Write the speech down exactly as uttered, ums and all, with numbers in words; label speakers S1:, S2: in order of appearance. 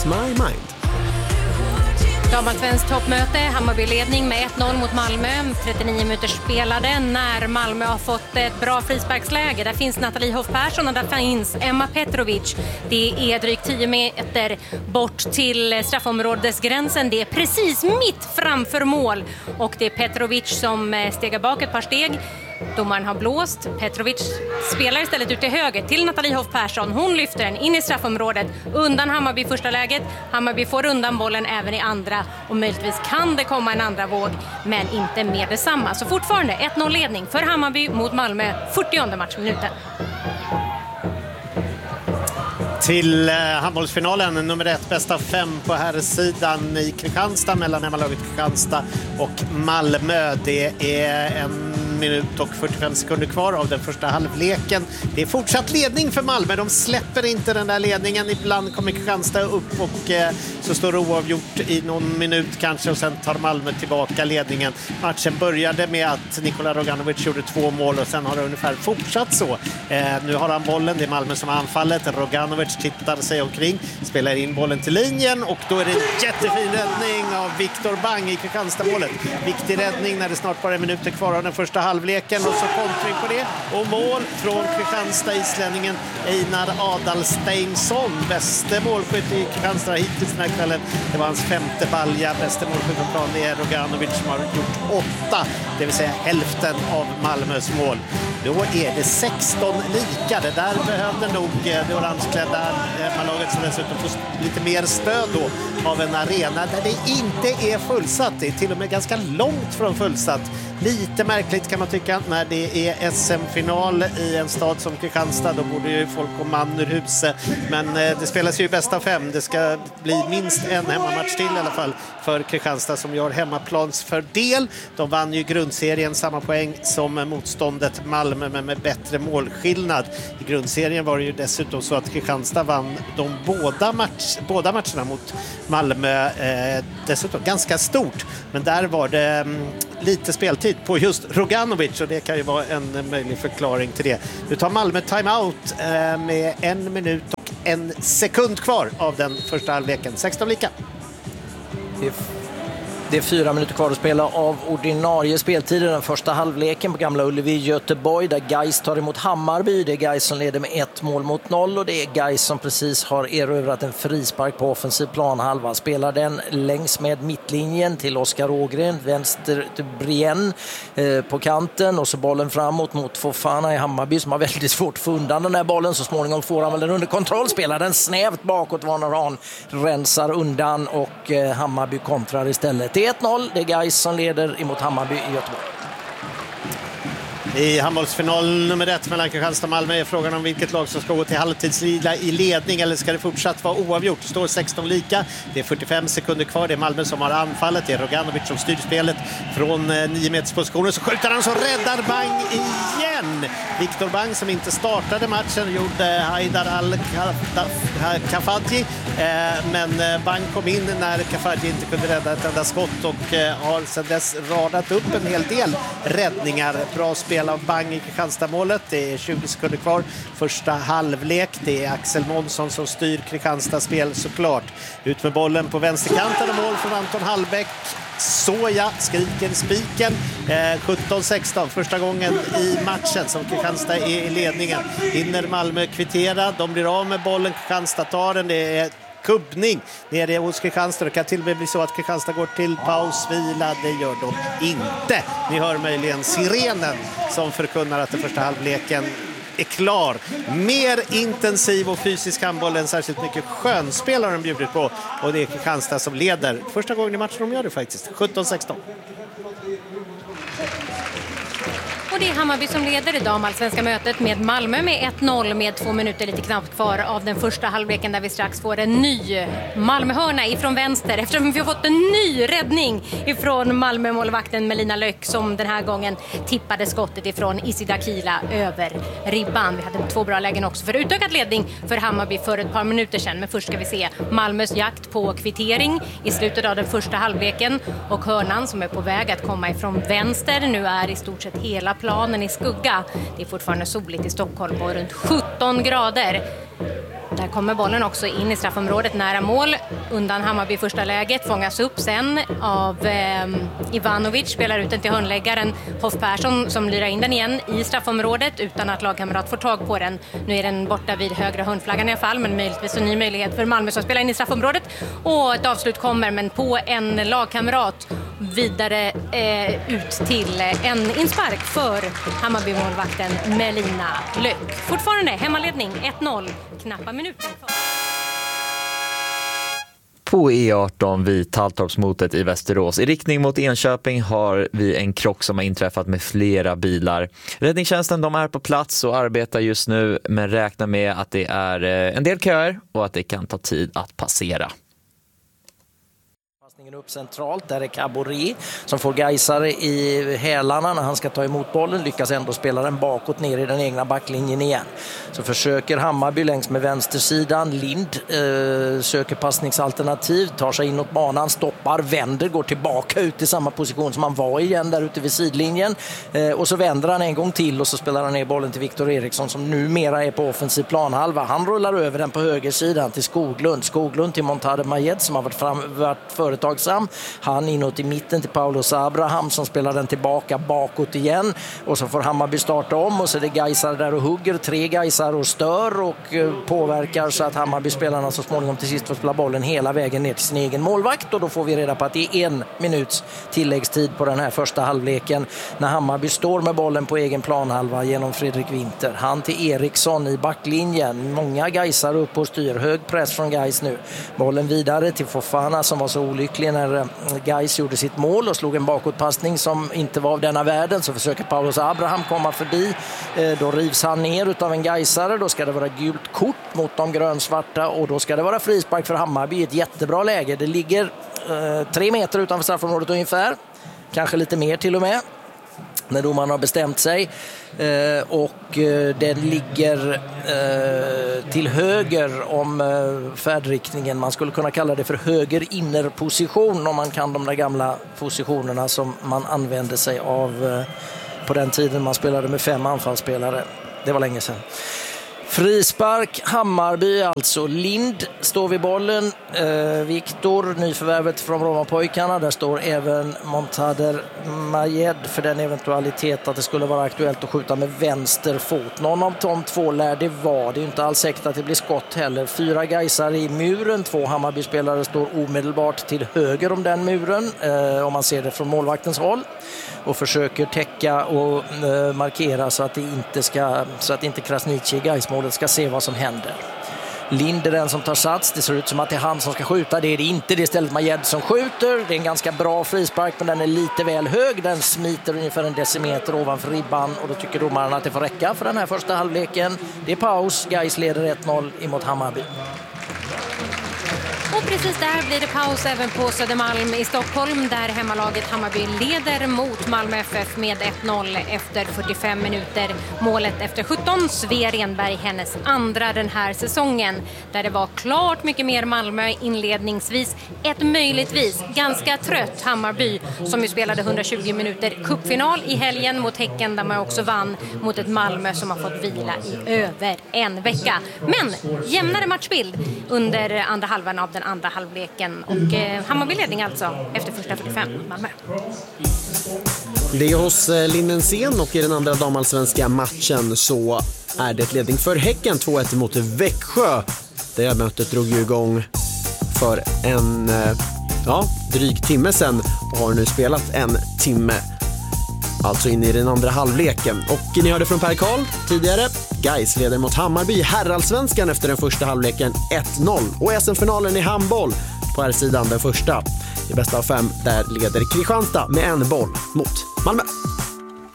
S1: What's My Mind.
S2: Damallsvenskt toppmöte, Hammarby-ledning med ett noll mot Malmö, trettionio minuter spelade när Malmö har fått ett bra frisparksläge. Där finns Nathalie Hoff Persson och där finns Emma Petrovic. Det är drygt tio meter bort till straffområdesgränsen. Det är precis mitt framför mål och det är Petrovic som stegar bak ett par steg. Domaren har blåst. Petrovic spelar istället ut till höger till Nathalie Hoff Persson. Hon lyfter den in i straffområdet undan Hammarby i första läget. Hammarby får undan bollen även i andra och möjligtvis kan det komma en andra våg, men inte med detsamma. Så fortfarande ett noll-ledning för Hammarby mot Malmö, fyrtionde matchminuten.
S3: Till eh, handbollsfinalen, nummer ett, bästa fem på här sidan i Kristianstad mellan hemmalaget Kristianstad och Malmö. Det är en minut och fyrtiofem sekunder kvar av den första halvleken. Det är fortsatt ledning för Malmö. De släpper inte den där ledningen. Ibland kommer Kristianstad upp och eh, så står det oavgjort i någon minut kanske och sen tar Malmö tillbaka ledningen. Matchen började med att Nikola Roganovic gjorde två mål och sen har det ungefär fortsatt så. Eh, nu har han bollen, det är Malmö som har anfallet. Roganovic tittar sig omkring, spelar in bollen till linjen och då är det en jättefin räddning av Viktor Bang i Kristianstad-målet. Viktig räddning när det snart bara är minuter kvar av den första halvleken och så kontring på det. Och mål från Kristianstad, islänningen Einar Adalsteinsson. Bäste målskytt i Kristianstad hittills den här kvällen. Det var hans femte balja. Bäste målskytt på plan är Roganovic som har gjort åtta. Det vill säga hälften av Malmös mål. Då är det sexton lika. Det där behövde nog det orangeklädda hemmalaget som dessutom får lite mer stöd då av en arena där det inte är fullsatt. Det är till och med ganska långt från fullsatt. Lite märkligt kan man tycka när det är S M-final i en stad som Kristianstad. Då borde ju folk gå man ur huset. Men eh, det spelas ju bästa fem. Det ska bli minst en hemmamatch till i alla fall för Kristianstad som gör hemmaplansfördel. De vann ju grundserien samma poäng som motståndet Malmö men med bättre målskillnad. I grundserien var det ju dessutom så att Kristianstad vann de båda, match, båda matcherna mot Malmö eh, dessutom ganska stort. Men där var det mm, lite speltid på just Roganovic och det kan ju vara en möjlig förklaring till det. Nu tar Malmö timeout eh, med en minut och en sekund kvar av den första halvleken. sexton lika.
S4: Det är, det är fyra minuter kvar att spela av ordinarie speltid i den första halvleken på Gamla Ullevi i Göteborg där Gais tar emot Hammarby. Det är Gais som leder med ett mål mot noll och det är Gais som precis har erövrat en frispark på offensiv planhalva. Spelar den längs med mittlinjen till Oskar Ågren, vänster till Brien eh, på kanten och så bollen framåt mot Fofana i Hammarby som har väldigt svårt att få undan den här bollen. Så småningom får han väl den under kontroll, spelar den snävt bakåt, Vanaran rensar undan och eh, Hammarby kontrar istället. Det är ett noll, det är Gais som leder emot Hammarby i Göteborg.
S3: I handbollsfinal nummer ett mellan Kristianstad och Malmö är frågan om vilket lag som ska gå till halvtidslida i ledning eller ska det fortsatt vara oavgjort. Det står sexton lika, det är fyrtiofem sekunder kvar, det är Malmö som har anfallet, det är Roganovic som styr spelet från nio meters positionen, så skjuter han så räddar Bang igen. Viktor Bang som inte startade matchen gjorde Haidar Al-Kafadji men Bang kom in när Kafadji inte kunde rädda ett enda skott och har sedan dess radat upp en hel del räddningar. Bra spel av Bang i Kristianstad-målet. Det är tjugo sekunder kvar. Första halvlek. Det är Axel Månsson som styr Kristianstads spel såklart. Ut med bollen på vänsterkanten och mål från Anton Hallbäck. Såja skriker spiken. Eh, sjutton sexton. Första gången i matchen som Kristianstad är i ledningen. Hinner Malmö kvittera. De blir av med bollen. Kristianstad tar den. Det är kubbning nere hos Kristianstad. Det kan till och med bli så att Kristianstad går till paus, vila. Det gör de inte. Ni hör möjligen sirenen som förkunnar att den första halvleken är klar. Mer intensiv och fysisk handboll än särskilt mycket skönspel har de bjudit på. Och det är Kristianstad som leder. Första gången i matchen de gör det faktiskt. sjutton sexton.
S2: Och det är Hammarby som leder idag allsvenska mötet med Malmö med ett noll med två minuter lite knappt kvar av den första halvleken där vi strax får en ny Malmöhörna ifrån vänster eftersom vi har fått en ny räddning ifrån Malmö-målvakten Melina Löck som den här gången tippade skottet ifrån Isidra Kila över ribban. Vi hade två bra lägen också för utökad ledning för Hammarby för ett par minuter sedan, men först ska vi se Malmös jakt på kvittering i slutet av den första halvleken och hörnan som är på väg att komma ifrån vänster. Nu är i stort sett hela planen i skugga. Det är fortfarande soligt i Stockholm och runt sjutton grader. Där kommer bollen också in i straffområdet nära mål. Undan Hammarby första läget, fångas upp sen av eh, Ivanovic, spelar ut den till hörnläggaren Hoff Persson som lyrar in den igen i straffområdet utan att lagkamrat får tag på den. Nu är den borta vid högra hörnflaggan i alla fall, men möjligtvis en ny möjlighet för Malmö som spelar in i straffområdet. Och ett avslut kommer, men på en lagkamrat vidare eh, ut till en inspark för Hammarby-målvakten Melina Löck. Fortfarande hemmaledning ett noll, knappa minuten kvar.
S1: På E arton vid Talltorpsmotet i Västerås. I riktning mot Enköping har vi en krock som har inträffat med flera bilar. Räddningstjänsten de är på plats och arbetar just nu, men räknar med att det är en del köer och att det kan ta tid att passera.
S4: Upp centralt, där är Kabori som får gaisare i hälarna när han ska ta emot bollen, lyckas ändå spela den bakåt ner i den egna backlinjen igen. Så försöker Hammarby längs med vänstersidan, Lind eh, söker passningsalternativ, tar sig inåt banan, stoppar, vänder, går tillbaka ut i samma position som han var igen där ute vid sidlinjen eh, och så vänder han en gång till och så spelar han ner bollen till Viktor Eriksson som numera är på offensiv planhalva. Han rullar över den på högersidan till Skoglund, Skoglund till Montade Majed som har varit, fram, varit företagsam. Han inåt i mitten till Paulos Abraham som spelar den tillbaka bakåt igen och så får Hammarby starta om och så är det Gaisar där och hugger, tre Gaisar och stör och påverkar så att Hammarby-spelarna så småningom till sist får spela bollen hela vägen ner till sin egen målvakt och då får vi reda på att det är en minuts tilläggstid på den här första halvleken när Hammarby står med bollen på egen planhalva genom Fredrik Winter. Han till Eriksson i backlinjen, många Gaisar upp och styr, hög press från Gais nu. Bollen vidare till Fofana som var så olycklig när Gais gjorde sitt mål och slog en bakåtpassning som inte var av denna världen, så försöker Paulos Abraham komma förbi. Då rivs han ner utav en Gaisare, då ska det vara gult kort mot de grönsvarta och då ska det vara frispark för Hammarby i ett jättebra läge. Det ligger eh, tre meter utanför straffområdet ungefär, kanske lite mer till och med, när domaren har bestämt sig. Eh, och eh, den ligger eh, till höger om eh, färdriktningen. Man skulle kunna kalla det för höger innerposition om man kan de där gamla positionerna som man använde sig av eh, på den tiden man spelade med fem anfallsspelare. Det var länge sedan. Frispark, Hammarby alltså. Lind står vid bollen. Eh, Viktor, nyförvärvet från Roma-pojkarna. Där står även Montader Majed för den eventualitet att det skulle vara aktuellt att skjuta med vänster fot. Någon av de två lär det vara. Det är inte alls säkert att det blir skott heller. Fyra Gaisar i muren. Två Hammarby-spelare står omedelbart till höger om den muren. Eh, om man ser det från målvaktens håll. Och försöker täcka och eh, markera så att det inte ska, så att inte Krasniqi i Gaismålet ska se vad som händer. Lind är den som tar sats. Det ser ut som att det är han som ska skjuta. Det är det inte. Det är istället Majed som skjuter. Det är en ganska bra frispark, men den är lite väl hög. Den smiter ungefär en decimeter ovanför ribban och då tycker domaren att det får räcka för den här första halvleken. Det är paus. Gais leder ett noll emot Hammarby.
S2: Och precis där blir det paus även på Södermalm i Stockholm där hemmalaget Hammarby leder mot Malmö F F med ett noll efter fyrtiofem minuter. Målet efter sjutton, Svea Renberg, hennes andra den här säsongen. Där det var klart mycket mer Malmö inledningsvis. Ett möjligtvis ganska trött Hammarby som ju spelade hundratjugo minuter cupfinal i helgen mot Häcken där man också vann mot ett Malmö som har fått vila i över en vecka. Men jämnare matchbild under andra halvan av den andra halvleken och eh, Hammarby ledning alltså efter första fyrtiofem Malmö.
S5: Det är hos Linnensén och i den andra damallsvenska matchen så är det ledning för Häcken två ett mot Växjö. Det här mötet drog ju igång för en ja, dryg timme sedan och har nu spelat en timme. Alltså in i den andra halvleken. Och ni hörde från Per Karl tidigare. Gais leder mot Hammarby herrallsvenskan efter den första halvleken ett noll. Och S M-finalen i handboll på här sidan den första. I bästa av fem där leder Kristianstad med en boll mot Malmö.